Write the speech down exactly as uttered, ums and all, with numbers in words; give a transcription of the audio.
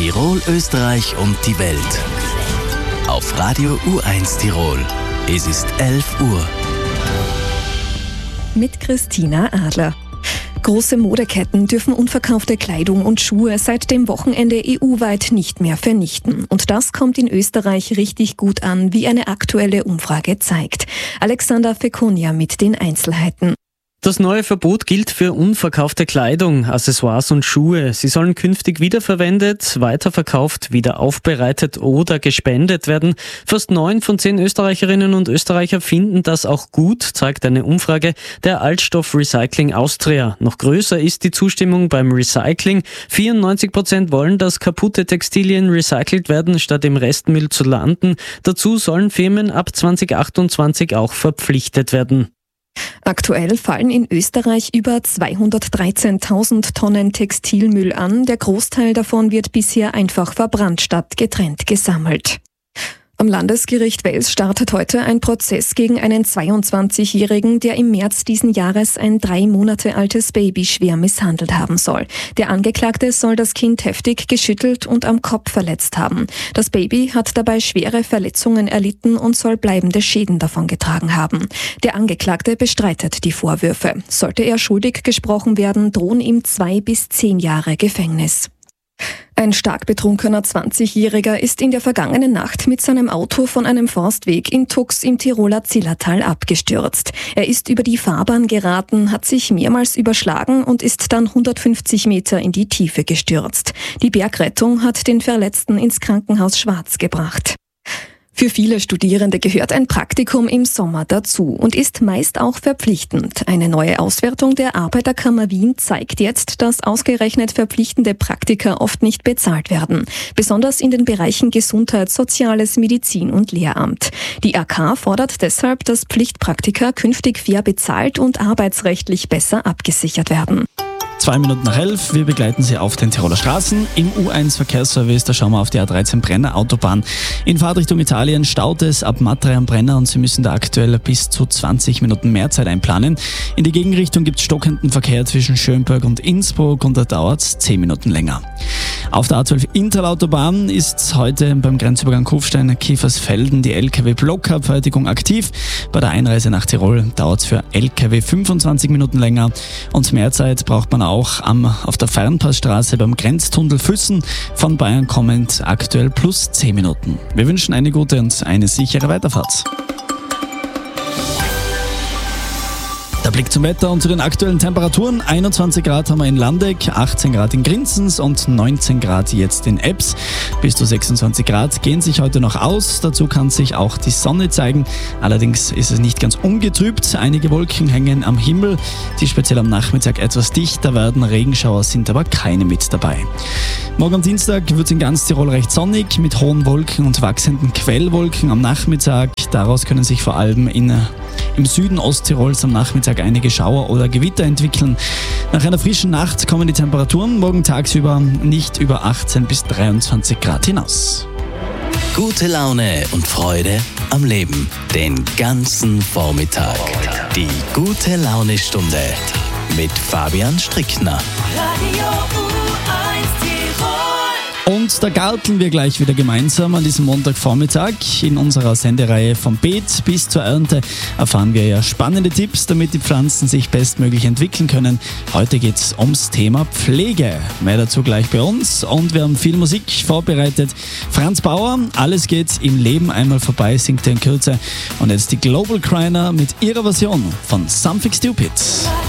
Tirol, Österreich und die Welt. Auf Radio U eins Tirol. Es ist elf Uhr. Mit Christina Adler. Große Modeketten dürfen unverkaufte Kleidung und Schuhe seit dem Wochenende E U-weit nicht mehr vernichten. Und das kommt in Österreich richtig gut an, wie eine aktuelle Umfrage zeigt. Alexander Fekonia mit den Einzelheiten. Das neue Verbot gilt für unverkaufte Kleidung, Accessoires und Schuhe. Sie sollen künftig wiederverwendet, weiterverkauft, wieder aufbereitet oder gespendet werden. Fast neun von zehn Österreicherinnen und Österreicher finden das auch gut, zeigt eine Umfrage der Altstoff Recycling Austria. Noch größer ist die Zustimmung beim Recycling. vierundneunzig Prozent wollen, dass kaputte Textilien recycelt werden, statt im Restmüll zu landen. Dazu sollen Firmen ab zwanzig achtundzwanzig auch verpflichtet werden. Aktuell fallen in Österreich über zweihundertdreizehntausend Tonnen Textilmüll an. Der Großteil davon wird bisher einfach verbrannt statt getrennt gesammelt. Am Landesgericht Wels startet heute ein Prozess gegen einen zweiundzwanzigjährigen, der im März diesen Jahres ein drei Monate altes Baby schwer misshandelt haben soll. Der Angeklagte soll das Kind heftig geschüttelt und am Kopf verletzt haben. Das Baby hat dabei schwere Verletzungen erlitten und soll bleibende Schäden davongetragen haben. Der Angeklagte bestreitet die Vorwürfe. Sollte er schuldig gesprochen werden, drohen ihm zwei bis zehn Jahre Gefängnis. Ein stark betrunkener zwanzigjähriger ist in der vergangenen Nacht mit seinem Auto von einem Forstweg in Tux im Tiroler Zillertal abgestürzt. Er ist über die Fahrbahn geraten, hat sich mehrmals überschlagen und ist dann hundertfünfzig Meter in die Tiefe gestürzt. Die Bergrettung hat den Verletzten ins Krankenhaus Schwarz gebracht. Für viele Studierende gehört ein Praktikum im Sommer dazu und ist meist auch verpflichtend. Eine neue Auswertung der Arbeiterkammer Wien zeigt jetzt, dass ausgerechnet verpflichtende Praktika oft nicht bezahlt werden. Besonders in den Bereichen Gesundheit, Soziales, Medizin und Lehramt. Die A K fordert deshalb, dass Pflichtpraktika künftig fair bezahlt und arbeitsrechtlich besser abgesichert werden. Zwei Minuten nach elf, wir begleiten Sie auf den Tiroler Straßen. Im U eins Verkehrsservice, da schauen wir auf die A dreizehn Brenner Autobahn. In Fahrtrichtung Italien staut es ab Matre am Brenner und Sie müssen da aktuell bis zu zwanzig Minuten mehr Zeit einplanen. In die Gegenrichtung gibt es stockenden Verkehr zwischen Schönberg und Innsbruck und da dauert es zehn Minuten länger. Auf der A zwölf Interlautobahn ist heute beim Grenzübergang Kufstein-Kiefersfelden die L K W-Blockabfertigung aktiv. Bei der Einreise nach Tirol dauert es für L K W fünfundzwanzig Minuten länger und mehr Zeit braucht man auch am, auf der Fernpassstraße beim Grenztunnel Füssen von Bayern kommend aktuell plus zehn Minuten. Wir wünschen eine gute und eine sichere Weiterfahrt. Der Blick zum Wetter und zu den aktuellen Temperaturen. einundzwanzig Grad haben wir in Landeck, achtzehn Grad in Grinzens und neunzehn Grad jetzt in Ebbs. Bis zu sechsundzwanzig Grad gehen sich heute noch aus. Dazu kann sich auch die Sonne zeigen. Allerdings ist es nicht ganz ungetrübt. Einige Wolken hängen am Himmel, die speziell am Nachmittag etwas dichter werden. Regenschauer sind aber keine mit dabei. Morgen am Dienstag wird es in ganz Tirol recht sonnig mit hohen Wolken und wachsenden Quellwolken am Nachmittag. Daraus können sich vor allem in, im Süden Osttirols am Nachmittag einige Schauer oder Gewitter entwickeln. Nach einer frischen Nacht kommen die Temperaturen morgen tagsüber nicht über achtzehn bis dreiundzwanzig Grad hinaus. Gute Laune und Freude am Leben. Den ganzen Vormittag. Die gute Laune-Stunde mit Fabian Strickner. Radio U eins Tirol. Und da garteln wir gleich wieder gemeinsam an diesem Montagvormittag. In unserer Sendereihe vom Beet bis zur Ernte erfahren wir ja spannende Tipps, damit die Pflanzen sich bestmöglich entwickeln können. Heute geht es ums Thema Pflege. Mehr dazu gleich bei uns und wir haben viel Musik vorbereitet. Franz Bauer, Alles geht im Leben einmal vorbei, singt er in Kürze. Und jetzt die Global Criner mit ihrer Version von Something Stupid.